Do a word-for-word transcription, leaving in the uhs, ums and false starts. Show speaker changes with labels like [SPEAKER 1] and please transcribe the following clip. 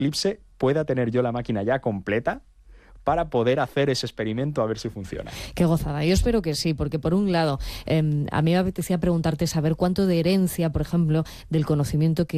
[SPEAKER 1] Eclipse pueda tener yo la máquina ya completa para poder hacer ese experimento a ver si funciona.
[SPEAKER 2] Qué gozada. Yo espero que sí, porque por un lado, eh, a mí me apetecía preguntarte, saber cuánto de herencia, por ejemplo, del conocimiento que